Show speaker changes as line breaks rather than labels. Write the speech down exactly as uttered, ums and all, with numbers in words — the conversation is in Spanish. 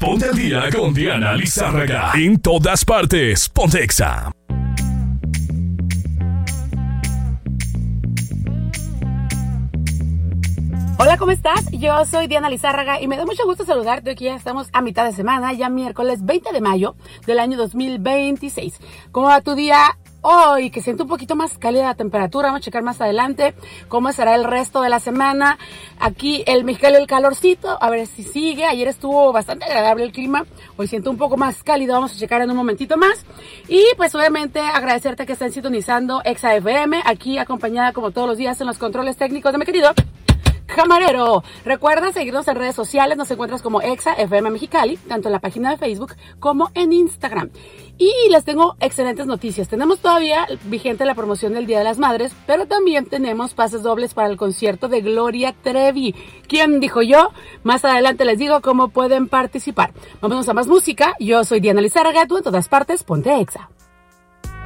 Ponte al día con Diana Lizárraga. En todas partes, ponte Exa.
Hola, ¿cómo estás? Yo soy Diana Lizárraga y me da mucho gusto saludarte. Aquí ya estamos a mitad de semana, ya miércoles veinte de mayo del año dos mil veintiséis. ¿Cómo va tu día hoy? Que siento un poquito más cálida la temperatura. Vamos a checar más adelante cómo será el resto de la semana. Aquí el Mexicali, el calorcito, a ver si sigue. Ayer estuvo bastante agradable el clima. Hoy siento un poco más cálido. Vamos a checar en un momentito más. Y pues obviamente agradecerte que estén sintonizando Exa F M. Aquí acompañada como todos los días en los controles técnicos de mi querido camarero. Recuerda seguirnos en redes sociales, nos encuentras como Exa F M Mexicali, tanto en la página de Facebook como en Instagram. Y les tengo excelentes noticias. Tenemos todavía vigente la promoción del Día de las Madres, pero también tenemos pases dobles para el concierto de Gloria Trevi. ¿Quién dijo yo? Más adelante les digo cómo pueden participar. Vámonos a más música. Yo soy Diana Lizárraga, tú en todas partes, ponte Exa.